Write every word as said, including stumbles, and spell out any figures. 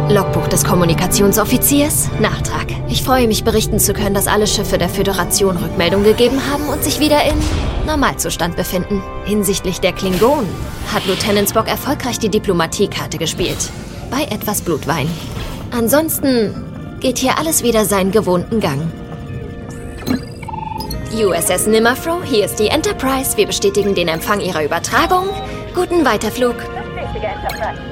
Logbuch des Kommunikationsoffiziers. Nachtrag. Ich freue mich, berichten zu können, dass alle Schiffe der Föderation Rückmeldung gegeben haben und sich wieder in Normalzustand befinden. Hinsichtlich der Klingonen hat Lieutenant Spock erfolgreich die Diplomatiekarte gespielt. Bei etwas Blutwein. Ansonsten geht hier alles wieder seinen gewohnten Gang. U S S Nimmerfro, hier ist die Enterprise. Wir bestätigen den Empfang Ihrer Übertragung. Guten Weiterflug. Bestätige Enterprise.